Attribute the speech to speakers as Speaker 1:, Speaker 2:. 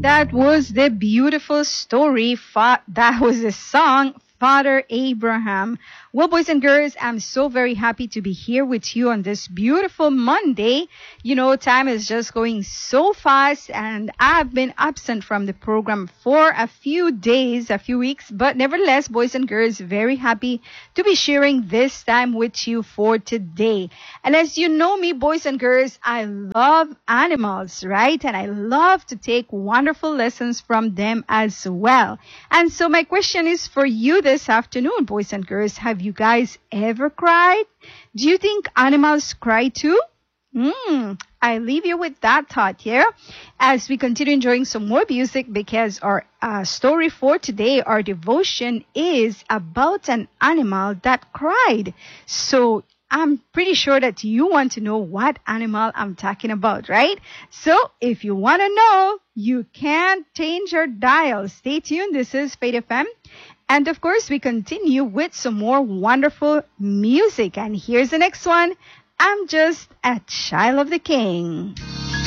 Speaker 1: That was the beautiful story. That was the song, Father Abraham. Well, boys and girls, I'm so very happy to be here with you on this beautiful Monday. You know, time is just going so fast, and I've been absent from the program for a few days, a few weeks, but nevertheless, boys and girls, very happy to be sharing this time with you for today. And as you know me, boys and girls, I love animals, right? And I love to take wonderful lessons from them as well. And so my question is for you this afternoon, boys and girls. Have you guys ever cried? Do you think animals cry too? I leave you with that thought here as we continue enjoying some more music, because our story for today, our devotion, is about an animal that cried. So I'm pretty sure that you want to know what animal I'm talking about, right? So if you want to know, you can change your dial. Stay tuned. This is Faith FM. And of course, we continue with some more wonderful music. And here's the next one. I'm Just a Child of the King.